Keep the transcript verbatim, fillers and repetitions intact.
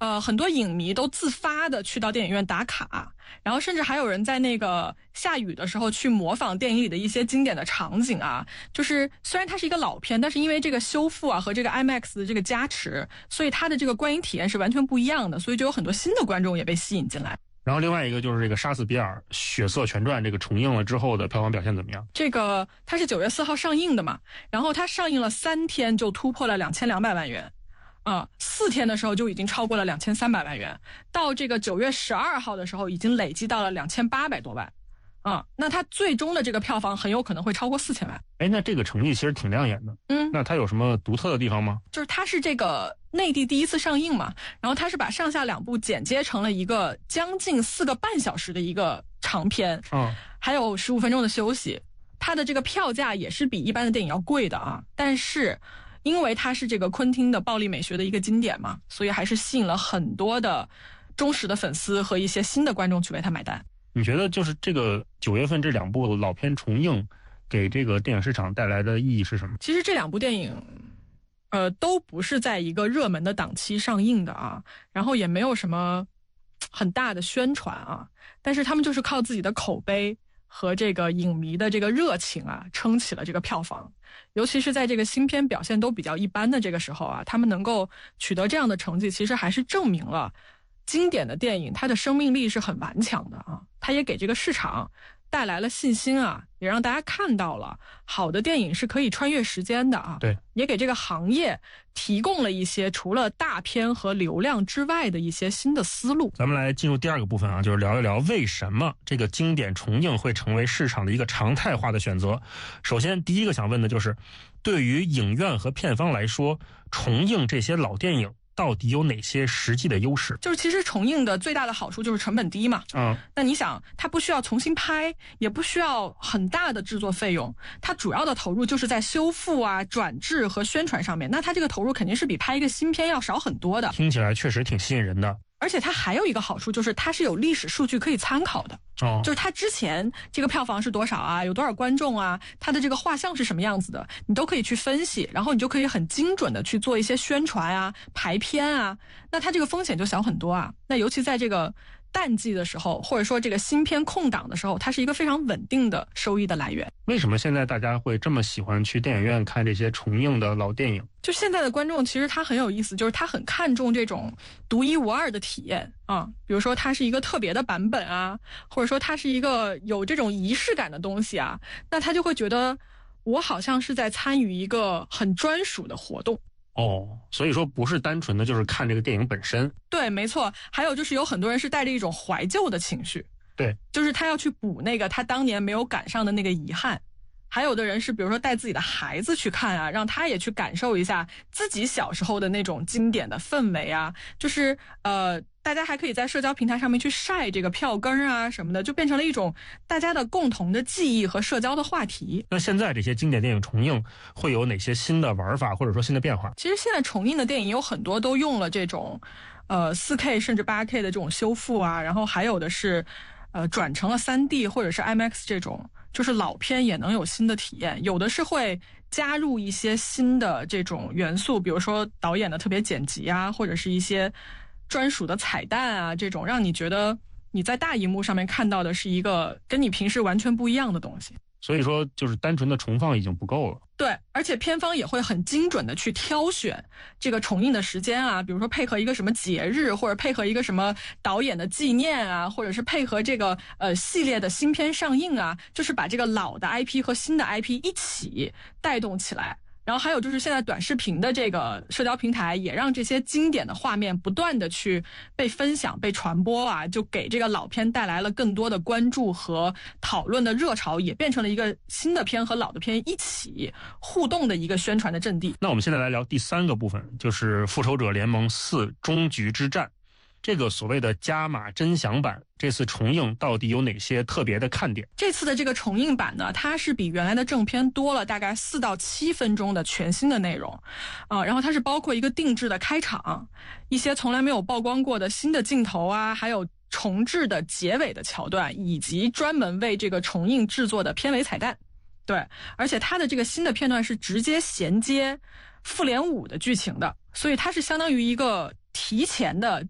呃，很多影迷都自发的去到电影院打卡，然后甚至还有人在那个下雨的时候去模仿电影里的一些经典的场景啊。就是虽然它是一个老片，但是因为这个修复啊和这个 IMAX 的这个加持，所以它的这个观影体验是完全不一样的，所以就有很多新的观众也被吸引进来。 然后另外一个就是这个《杀死比尔：血色全传》这个重映了之后的票房表现怎么样？ 这个它是九月四号上映的嘛，然后它上映了三天就突破了两千两百万元。啊、嗯，四天的时候就已经超过了两千三百万元，到这个九月十二号的时候，已经累积到了两千八百多万，啊、嗯，那它最终的这个票房很有可能会超过四千万。 哎，那这个成绩其实挺亮眼的。 嗯， 那它有什么独特的地方吗？ 就是它是这个内地第一次上映嘛，然后它是把上下两部剪接成了一个将近四个半小时的一个长片， 嗯， 还有十五分钟的休息。它的这个票价也是比一般的电影要贵的啊，但是因为它是这个昆汀的暴力美学的一个经典嘛，所以还是吸引了很多的忠实的粉丝和一些新的观众去为它买单。 你觉得就是这个九月份这两部老片重映给这个电影市场带来的意义是什么？ 其实这两部电影呃，都不是在一个热门的档期上映的啊，然后也没有什么很大的宣传啊，但是他们就是靠自己的口碑和这个影迷的这个热情啊，撑起了这个票房。尤其是在这个新片表现都比较一般的这个时候啊，他们能够取得这样的成绩，其实还是证明了经典的电影它的生命力是很顽强的啊，它也给这个市场带来了信心啊，也让大家看到了好的电影是可以穿越时间的啊。 对， 也给这个行业提供了一些除了大片和流量之外的一些新的思路。 咱们来进入第二个部分啊，就是聊一聊为什么这个经典重映会成为市场的一个常态化的选择。首先，第一个想问的就是，对于影院和片方来说，重映这些老电影到底有哪些实际的优势？ 就是其实重映的最大的好处就是成本低嘛。 嗯， 那你想，它不需要重新拍，也不需要很大的制作费用，它主要的投入就是在修复啊、转制和宣传上面。那它这个投入肯定是比拍一个新片要少很多的。 听起来确实挺吸引人的。 而且它还有一个好处，就是它是有历史数据可以参考的。 哦， 就是它之前这个票房是多少啊，有多少观众啊，它的这个画像是什么样子的，你都可以去分析，然后你就可以很精准的去做一些宣传啊、排片啊，那它这个风险就小很多啊。那尤其在这个淡季的时候，或者说这个新片空档的时候，它是一个非常稳定的收益的来源。 为什么现在大家会这么喜欢去电影院看这些重映的老电影？ 就现在的观众其实他很有意思，就是他很看重这种独一无二的体验啊，比如说它是一个特别的版本啊，或者说它是一个有这种仪式感的东西啊，那他就会觉得我好像是在参与一个很专属的活动。 哦，所以说不是单纯的就是看这个电影本身。 对，没错。还有就是有很多人是带着一种怀旧的情绪。 对， 就是他要去补那个他当年没有赶上的那个遗憾。还有的人是比如说带自己的孩子去看啊，让他也去感受一下自己小时候的那种经典的氛围啊，就是呃大家还可以在社交平台上面去晒这个票根啊什么的，就变成了一种大家的共同的记忆和社交的话题。 那现在这些经典电影重映会有哪些新的玩法或者说新的变化？ 其实现在重映的电影有很多都用了这种呃 四K 甚至 八K 的这种修复啊，然后还有的是呃转成了 三 D 或者是 IMAX 这种，就是老片也能有新的体验。有的是会加入一些新的这种元素，比如说导演的特别剪辑啊，或者是一些专属的彩蛋啊，这种让你觉得你在大荧幕上面看到的是一个跟你平时完全不一样的东西。 所以说就是单纯的重放已经不够了。 对，而且片方也会很精准的去挑选这个重映的时间啊，比如说配合一个什么节日，或者配合一个什么导演的纪念啊，或者是配合这个呃系列的新片上映啊，就是把这个老的 I P 和新的 I P 一起带动起来。然后还有就是现在短视频的这个社交平台也让这些经典的画面不断的去被分享被传播啊，就给这个老片带来了更多的关注和讨论的热潮，也变成了一个新的片和老的片一起互动的一个宣传的阵地。 那我们现在来聊第三个部分，就是复仇者联盟四终局之战。这个所谓的加码真享版这次重映到底有哪些特别的看点？ 这次的这个重映版呢，它是比原来的正片多了大概四到七分钟的全新的内容啊、呃，然后它是包括一个定制的开场，一些从来没有曝光过的新的镜头啊，还有重制的结尾的桥段，以及专门为这个重映制作的片尾彩蛋。对，而且它的这个新的片段是直接衔接复联五的剧情的，所以它是相当于一个提前的